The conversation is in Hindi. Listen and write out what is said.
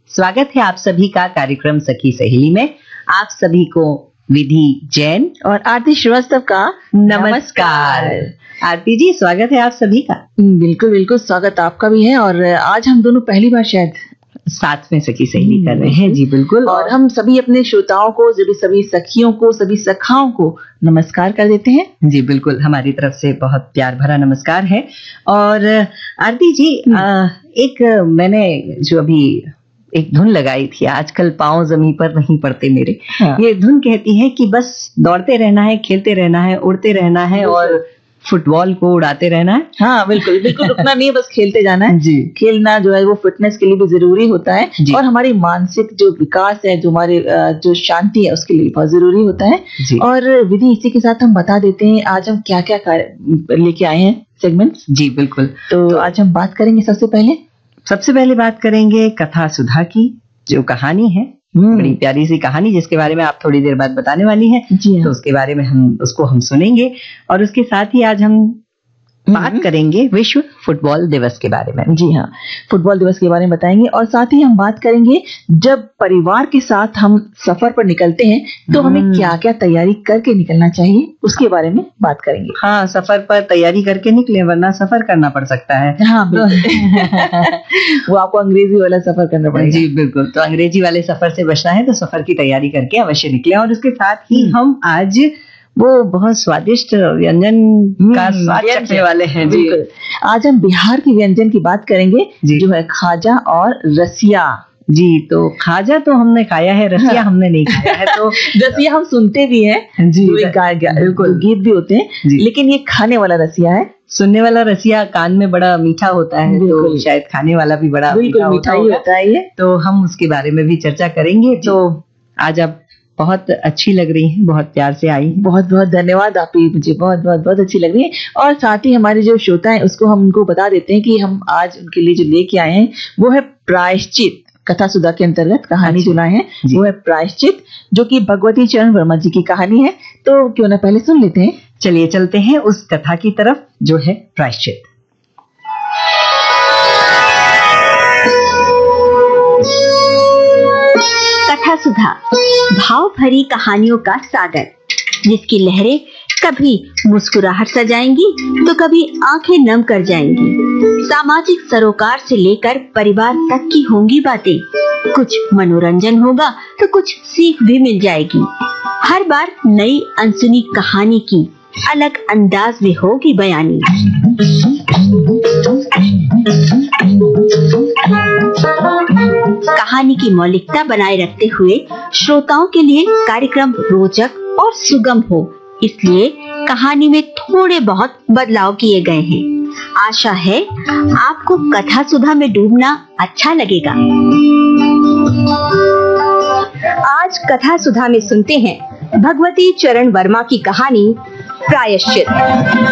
स्वागत है आप सभी का कार्यक्रम सखी सहेली में। आप सभी को विधि जैन और आरती श्रीवास्तव का नमस्कार। आरती जी, स्वागत है आप सभी का। बिल्कुल बिल्कुल, स्वागत आपका भी है। और आज हम दोनों पहली बार शायद साथ में सखी सहेली कर रहे हैं। जी बिल्कुल। और हम सभी अपने श्रोताओं को, सभी सखियों को, सभी सखाओं को नमस्कार कर देते हैं। जी बिल्कुल, हमारी तरफ से बहुत प्यार भरा नमस्कार है। और आरती जी, एक मैंने जो अभी एक धुन लगाई थी, आजकल पांव जमीन पर नहीं पड़ते मेरे। ये धुन कहती है कि बस दौड़ते रहना है, खेलते रहना है, उड़ते रहना है और फुटबॉल को उड़ाते रहना है। हाँ बिल्कुल बिल्कुल, रुकना नहीं है, बस खेलते जाना है जी। खेलना जो है वो फिटनेस के लिए भी जरूरी होता है और हमारी मानसिक जो विकास है, जो हमारे जो शांति है, उसके लिए बहुत जरूरी होता है। और विधि, इसी के साथ हम बता देते हैं आज हम क्या क्या लेके आए हैं सेगमेंट्स। जी बिल्कुल। तो आज हम बात करेंगे सबसे पहले बात करेंगे कथा सुधा की, जो कहानी है, बड़ी प्यारी सी कहानी जिसके बारे में आप थोड़ी देर बाद बताने वाली हैं। तो उसके बारे में हम सुनेंगे। और उसके साथ ही आज हम बात करेंगे विश्व फुटबॉल दिवस के बारे में। जी हाँ, फुटबॉल दिवस के बारे में बताएंगे। और साथ ही हम बात करेंगे जब परिवार के साथ हम सफर पर निकलते हैं तो हमें क्या क्या तैयारी करके निकलना चाहिए, उसके बारे में बात करेंगे। हाँ, सफर पर तैयारी करके निकले, वरना सफर करना पड़ सकता है। हाँ वो आपको अंग्रेजी वाला सफर करना पड़ेगा। जी बिल्कुल, तो अंग्रेजी वाले सफर से बचना है तो सफर की तैयारी करके अवश्य निकले। और उसके साथ ही हम आज वो बहुत स्वादिष्ट व्यंजन का स्वाद चखने वाले हैं। जी, आज हम बिहार के व्यंजन की बात करेंगे, जो है खाजा और रसिया। जी, तो खाजा तो हमने खाया है, रसिया हमने नहीं खाया है। तो रसिया हम सुनते भी हैं जी, गीत भी होते हैं, लेकिन ये खाने वाला रसिया है। सुनने वाला रसिया कान में बड़ा मीठा होता है, तो शायद खाने वाला भी बड़ा मीठा ही होता है ये। तो हम उसके बारे में भी चर्चा करेंगे। तो आज आप बहुत अच्छी लग रही हैं, बहुत प्यार से आई। बहुत बहुत धन्यवाद, आप ही मुझे बहुत बहुत बहुत अच्छी लग रही है। और साथ ही हमारे जो श्रोता हैं उसको हम उनको बता देते हैं कि हम आज उनके लिए जो लेके आए हैं वो है प्रायश्चित। कथा सुधा के अंतर्गत कहानी जो लाए हैं वो है प्रायश्चित, जो कि भगवती चरण वर्मा जी की कहानी है। तो क्यों ना पहले सुन लेते हैं। चलिए चलते हैं उस कथा की तरफ जो है प्रायश्चित। कथा सुधा, भाव भरी कहानियों का सागर, जिसकी लहरें कभी मुस्कुराहट सजाएंगी तो कभी आंखें नम कर जाएंगी। सामाजिक सरोकार से लेकर परिवार तक की होंगी बातें। कुछ मनोरंजन होगा तो कुछ सीख भी मिल जाएगी। हर बार नई अनसुनी कहानी की अलग अंदाज में होगी बयानी। कहानी की मौलिकता बनाए रखते हुए श्रोताओं के लिए कार्यक्रम रोचक और सुगम हो, इसलिए कहानी में थोड़े बहुत बदलाव किए गए हैं। आशा है आपको कथा सुधा में डूबना अच्छा लगेगा। आज कथा सुधा में सुनते हैं भगवती चरण वर्मा की कहानी प्रायश्चित।